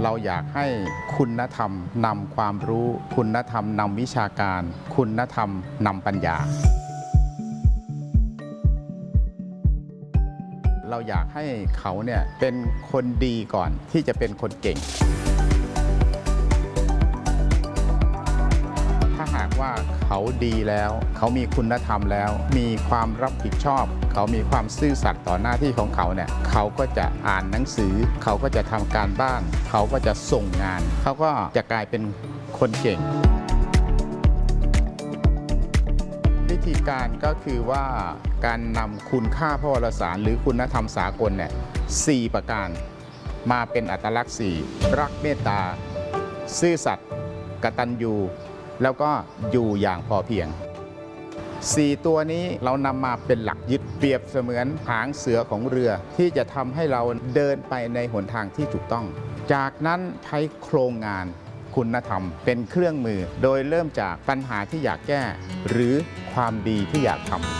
เราอยากให้คุณธรรมนำความรู้คุณธรรมนำวิชาการคุณธรรมนำปัญญาเราอยากให้เขาเนี่ยเป็นคนดีก่อนที่จะเป็นคนเก่งถ้าหากว่าเขาดีแล้วเขามีคุณธรรมแล้วมีความรับผิดชอบเขามีความซื่อสัตย์ต่อหน้าที่ของเขาเนี่ยเขาก็จะอ่านหนังสือเขาก็จะทำการบ้านเขาก็จะส่งงานเขาก็จะกลายเป็นคนเก่งวิธีการก็คือว่าการนำคุณค่าพระวรสารหรือคุณธรรมสากลเนี่ย4ประการมาเป็นอัตลักษณ์4รักเมตตาซื่อสัตย์กตัญญูแล้วก็อยู่อย่างพอเพียง4ตัวนี้เรานำมาเป็นหลักยึดเปรียบเสมือนหางเสือของเรือที่จะทำให้เราเดินไปในหนทางที่ถูกต้องจากนั้นใช้โครงงานคุณธรรมเป็นเครื่องมือโดยเริ่มจากปัญหาที่อยากแก้หรือความดีที่อยากทำ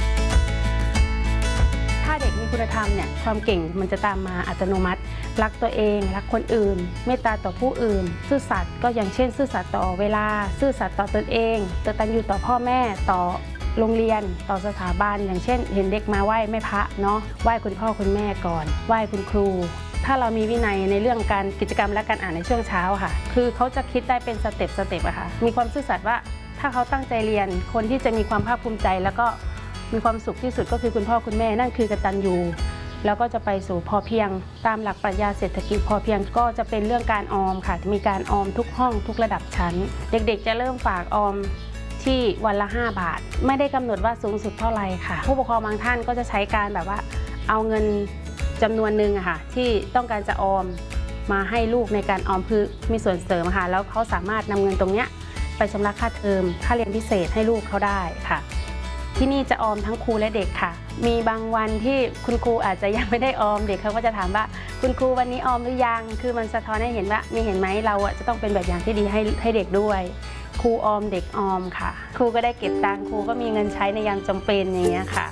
ถ้าเด็กมีคุณธรรมเนี่ยความเก่งมันจะตามมาอัตโนมัติรักตัวเองรักคนอื่นเมตตาต่อผู้อื่นซื่อสัตย์ก็อย่างเช่นซื่อสัตย์ต่อเวลาซื่อสัตย์ต่อตนเองกตัญญูต่อพ่อแม่ต่อโรงเรียนต่อสถาบันอย่างเช่นเห็นเด็กมาไหว้แม่พระเนาะไหว้คุณพ่อคุณแม่ก่อนไหว้คุณครูถ้าเรามีวินัยในเรื่องการกิจกรรมและการอ่านในช่วงเช้าค่ะคือเขาจะคิดได้เป็นสเต็ปอะค่ะมีความซื่อสัตย์ว่าถ้าเขาตั้งใจเรียนคนที่จะมีความภาคภูมิใจแล้วก็มีความสุขที่สุดก็คือคุณพ่อคุณแม่นั่นคือกตัญญูแล้วก็จะไปสู่พอเพียงตามหลักปรัชญาเศรษฐกิจพอเพียงก็จะเป็นเรื่องการออมค่ะมีการออมทุกห้องทุกระดับชั้นเด็กๆจะเริ่มฝากออมที่วันละ5 บาทไม่ได้กำหนดว่าสูงสุดเท่าไหร่ค่ะผู้ปกครองบางท่านก็จะใช้การแบบว่าเอาเงินจำนวนหนึ่งค่ะที่ต้องการจะออมมาให้ลูกในการออมคือมีส่วนเสริมค่ะแล้วเขาสามารถนำเงินตรงนี้ไปชำระค่าเทอมค่าเรียนพิเศษให้ลูกเขาได้ค่ะที่นี่จะออมทั้งครูและเด็กค่ะมีบางวันที่คุณครูอาจจะยังไม่ได้ออมเด็กเขาก็จะถามว่าคุณครูวันนี้ออมหรือยังคือมันสะท้อนให้เห็นว่ามีเห็นไหมเราจะต้องเป็นแบบอย่างที่ดีให้เด็กด้วยครูออมเด็กออมค่ะครูก็ได้เก็บตังค์ครูก็มีเงินใช้ในยามจำเป็นอย่างเงี้ยค่ะ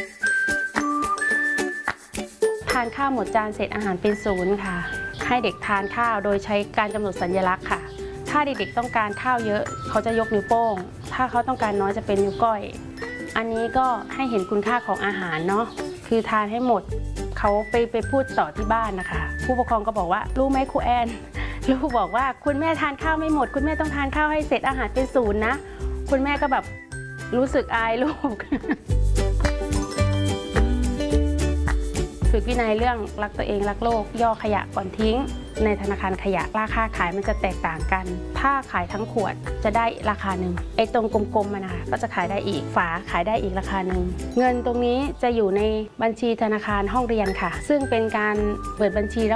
ทานข้าวหมดจานเศษอาหารเป็นศูนย์ค่ะให้เด็กทานข้าวโดยใช้การกำหนดสัญลักษณ์ค่ะถ้าเด็กๆต้องการข้าวเยอะเขาจะยกนิ้วโป้งถ้าเขาต้องการน้อยจะเป็นนิ้วก้อยอันนี้ก็ให้เห็นคุณค่าของอาหารเนาะคือทานให้หมดเขาไปพูดต่อที่บ้านนะคะผู้ปกครองก็บอกว่ารู้ไหมครูแอนลูกบอกว่าคุณแม่ทานข้าวไม่หมดคุณแม่ต้องทานข้าวให้เสร็จอาหารเป็นศูนย์นะคุณแม่ก็แบบรู้สึกอายลูกฝึกวินัยเรื่องรักตัวเองรักโลกย่อขยะก่อนทิ้งในธนาคารขยะราคาขายมันจะแตกต่างกันถ้าขายทั้งขวดจะได้ราคาหนึ่งไอ้ตรงกลมๆมันนะคะก็จะขายได้อีกฝาขายได้อีกราคาหนึ่งเงินตรงนี้จะอยู่ในบัญชีธนาคารห้องเรียนค่ะซึ่งเป็นการเปิดบัญชี